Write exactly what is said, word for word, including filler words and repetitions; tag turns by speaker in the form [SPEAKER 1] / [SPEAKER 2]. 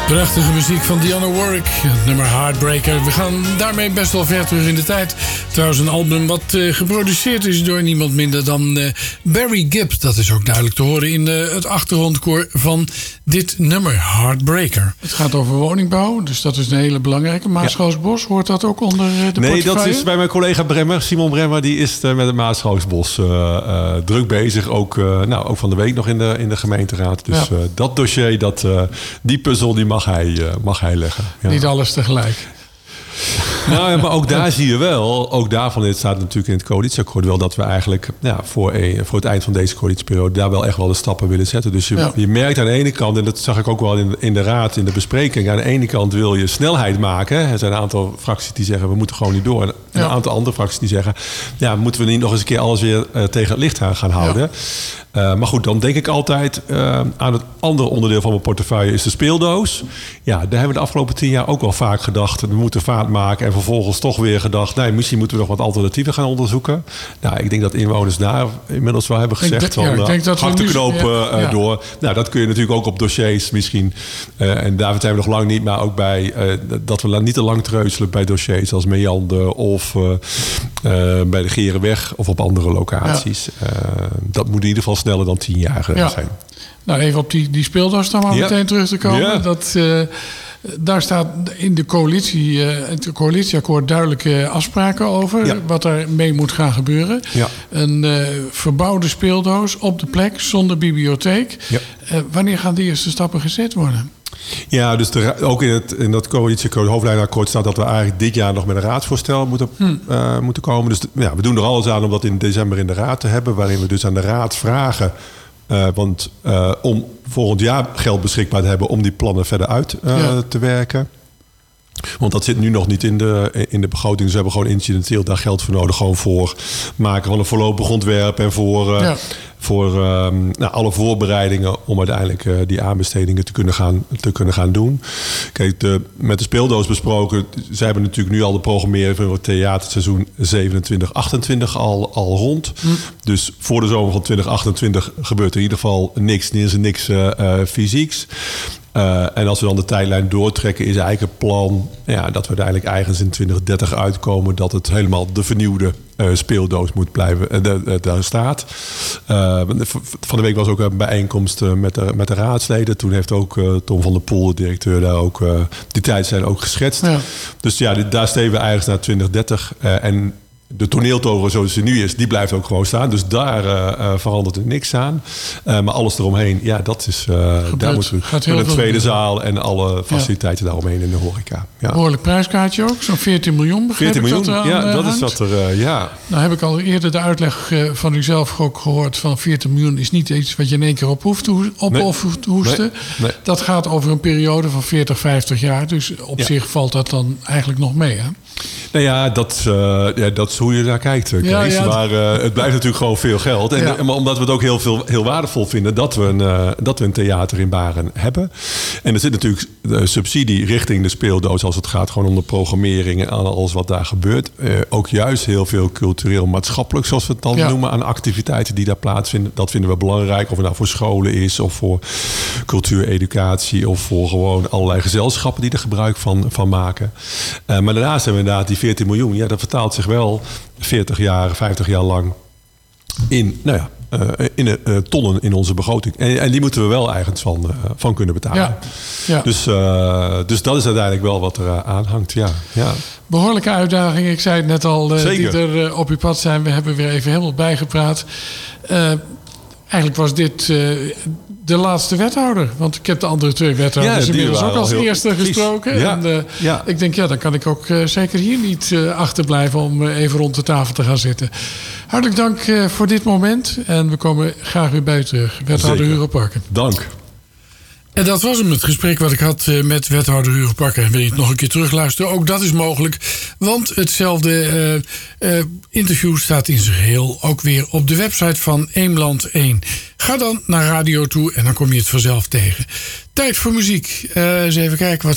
[SPEAKER 1] Prachtige muziek van Dionne Warwick, het nummer Heartbreaker. We gaan daarmee best wel ver terug in de tijd. Trouwens een album wat uh, geproduceerd is door niemand minder dan uh, Barry Gibb. Dat is ook duidelijk te horen in uh, het achtergrondkoor van dit nummer, Heartbreaker. Het gaat over woningbouw, dus dat is een hele belangrijke. Maasroosbos, hoort dat ook onder uh, de
[SPEAKER 2] Nee,
[SPEAKER 1] portefeuille?
[SPEAKER 2] Dat is bij mijn collega Bremmer, Simon Bremmer. Die is uh, met het Maasroosbos uh, uh, druk bezig. Ook, uh, nou, ook van de week nog in de, in de gemeenteraad. Dus ja. uh, dat dossier, dat, uh, die puzzel, die mag hij, uh, mag hij leggen. Ja.
[SPEAKER 1] Niet alles tegelijk.
[SPEAKER 2] Nou, maar ook daar zie je wel, ook daarvan, dit staat natuurlijk in het coalitieakkoord wel, dat we eigenlijk ja, voor, een, voor het eind van deze coalitieperiode daar wel echt wel de stappen willen zetten. Dus je, ja. je merkt aan de ene kant, en dat zag ik ook wel in, in de raad, in de bespreking, aan de ene kant wil je snelheid maken. Er zijn een aantal fracties die zeggen, we moeten gewoon niet door. En ja. een aantal andere fracties die zeggen, ja, moeten we niet nog eens een keer alles weer uh, tegen het licht aan gaan houden. Ja. Uh, maar goed, dan denk ik altijd uh, aan het andere onderdeel van mijn portefeuille is de speeldoos. Ja, daar hebben we de afgelopen tien jaar ook wel vaak gedacht, we moeten vaart maken en vervolgens toch weer gedacht, nee, misschien moeten we nog wat alternatieven gaan onderzoeken. Nou, ik denk dat inwoners daar inmiddels wel hebben gezegd
[SPEAKER 1] denk, ja,
[SPEAKER 2] van, uh, hak de knoop
[SPEAKER 1] ja,
[SPEAKER 2] uh,
[SPEAKER 1] ja.
[SPEAKER 2] door. Nou, dat kun je natuurlijk ook op dossiers misschien. Uh, en daar zijn we nog lang niet, maar ook bij uh, dat we niet te lang treuzelen bij dossiers als Meander of uh, uh, bij de Gerenweg of op andere locaties. Ja. Uh, dat moet in ieder geval sneller dan tien jaar ja. zijn.
[SPEAKER 1] Nou, even op die, die speeldoos dan maar ja. meteen terug te komen. Ja. Dat, uh, daar staat in de coalitie, uh, het coalitieakkoord duidelijke afspraken over. Ja. Wat er mee moet gaan gebeuren. Ja. Een uh, verbouwde speeldoos op de plek zonder bibliotheek. Ja. Uh, wanneer gaan de eerste stappen gezet worden?
[SPEAKER 2] Ja, dus de, ook in, het, in dat coalitieakkoord, hoofdlijnenakkoord staat dat we eigenlijk dit jaar nog met een raadsvoorstel moeten, hmm. uh, moeten komen. Dus ja, we doen er alles aan om dat in december in de raad te hebben. Waarin we dus aan de raad vragen, uh, want uh, om volgend jaar geld beschikbaar te hebben om die plannen verder uit uh, ja. te werken. Want dat zit nu nog niet in de, in de begroting. Dus we hebben gewoon incidenteel daar geld voor nodig. Gewoon voor maken van een voorlopig ontwerp. En voor, uh, ja. voor um, nou, alle voorbereidingen om uiteindelijk uh, die aanbestedingen te kunnen gaan, te kunnen gaan doen. Kijk, de, met de speeldoos besproken. Zij hebben natuurlijk nu al de programmering van het theaterseizoen zevenentwintig achtentwintig al, al rond. Hm. Dus voor de zomer van twintig achtentwintig gebeurt er in ieder geval niks. Er is niks uh, uh, fysieks. Uh, en als we dan de tijdlijn doortrekken, is eigenlijk het plan ja, dat we uiteindelijk ergens in twintig dertig uitkomen dat het helemaal de vernieuwde uh, speeldoos moet blijven. Uh, de, de, daar staat. Uh, van de week was ook een bijeenkomst uh, met, de, met de raadsleden. Toen heeft ook uh, Tom van der Poel, de directeur, daar ook uh, die tijdlijn ook geschetst. Ja. Dus ja, daar steven we ergens naar twintig dertig. Uh, en de toneeltoren zoals die nu is, die blijft ook gewoon staan. Dus daar uh, verandert er niks aan. Uh, maar alles eromheen, ja, dat is... Uh, daar moeten we met een tweede zaal en alle faciliteiten ja. daaromheen in de horeca. Ja.
[SPEAKER 1] Behoorlijk prijskaartje ook. Zo'n veertien miljoen, begrijp
[SPEAKER 2] veertien miljoen,
[SPEAKER 1] ik dat
[SPEAKER 2] ja,
[SPEAKER 1] uh,
[SPEAKER 2] dat is wat er, uh, ja.
[SPEAKER 1] Nou heb ik al eerder de uitleg uh, van u zelf ook gehoord van veertien miljoen is niet iets wat je in één keer op hoeft te, ho- op nee. of hoeft te hoesten. Nee. Nee. Dat gaat over een periode van veertig, vijftig jaar. Dus op ja. zich valt dat dan eigenlijk nog mee, hè?
[SPEAKER 2] Nou ja, dat, uh, ja, dat is hoe je daar kijkt, Kees. Ja, ja, maar uh, het blijft natuurlijk gewoon veel geld. En, ja. Maar omdat we het ook heel, veel, heel waardevol vinden dat we, een, uh, dat we een theater in Baren hebben. En er zit natuurlijk de subsidie richting de speeldoos als het gaat gewoon om de programmering en alles wat daar gebeurt. Uh, ook juist heel veel cultureel maatschappelijk, zoals we het dan ja. noemen, aan activiteiten die daar plaatsvinden. Dat vinden we belangrijk. Of het nou voor scholen is, of voor cultuur, educatie, of voor gewoon allerlei gezelschappen die er gebruik van, van maken. Uh, maar daarnaast hebben we inderdaad die veertien miljoen. Ja, dat vertaalt zich wel veertig jaar, vijftig jaar lang in, nou ja, uh, in uh, tonnen in onze begroting. En, en die moeten we wel ergens van, uh, van kunnen betalen. Ja. Ja. Dus, uh, dus dat is uiteindelijk wel wat er uh, aan hangt. Ja. Ja.
[SPEAKER 1] Behoorlijke uitdaging. Ik zei het net al, uh, die er uh, op uw pad zijn. We hebben weer even helemaal bijgepraat. Uh, eigenlijk was dit uh, de laatste wethouder. Want ik heb de andere twee wethouders ja, inmiddels ook als eerste gesproken. Ja, en, uh, ja. Ik denk, ja, dan kan ik ook uh, zeker hier niet uh, achterblijven om uh, even rond de tafel te gaan zitten. Hartelijk dank uh, voor dit moment. En we komen graag weer bij u terug. Wethouder Hugo Parken.
[SPEAKER 2] Dank.
[SPEAKER 1] En dat was hem, het gesprek wat ik had met wethouder Hugo Parken. En wil je het nog een keer terugluisteren? Ook dat is mogelijk. Want hetzelfde uh, uh, interview staat in zijn geheel ook weer op de website van Eemland één. Ga dan naar Radio toe en dan kom je het vanzelf tegen. Tijd voor muziek. Uh, eens even kijken wat